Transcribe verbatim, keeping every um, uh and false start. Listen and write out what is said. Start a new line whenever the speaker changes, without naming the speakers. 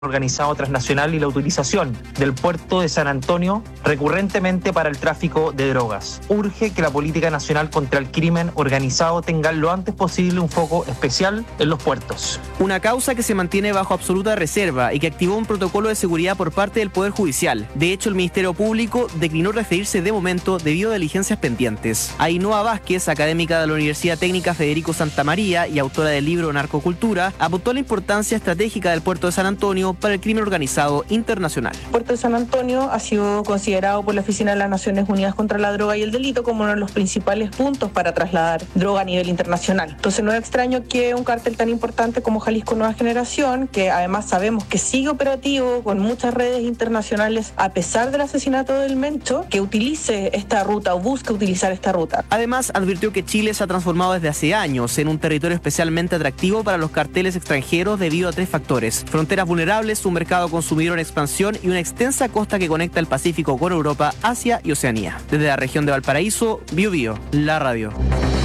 organizado transnacional y la utilización del puerto de San Antonio recurrentemente para el tráfico de drogas. Urge que la política nacional contra el crimen organizado tenga lo antes posible un foco especial en los puertos.
Una causa que se mantiene bajo absoluta reserva y que activó un protocolo de seguridad por parte del Poder Judicial. De hecho, el Ministerio Público declinó referirse de momento debido a diligencias pendientes. Ainhoa Vázquez, académica de la Universidad Técnica Federico Santa María y autora del libro Narcocultura, apuntó a la importancia estratégica del puerto de San Antonio para el crimen organizado internacional.
El puerto de San Antonio ha sido considerado por la Oficina de las Naciones Unidas contra la Droga y el Delito como uno de los principales puntos para trasladar droga a nivel internacional. Entonces no es extraño que un cártel tan importante como Jalisco Nueva Generación, que además sabemos que sigue operativo con muchas redes internacionales a pesar del asesinato del Mencho, que utilice esta ruta o busque utilizar esta ruta.
Además, advirtió que Chile se ha transformado desde hace años en un territorio especialmente atractivo para los carteles extranjeros debido a tres factores: fronteras vulnerables, un mercado consumidor en expansión y una extensa costa que conecta el Pacífico con Europa, Asia y Oceanía. Desde la región de Valparaíso, Bio Bio, la radio.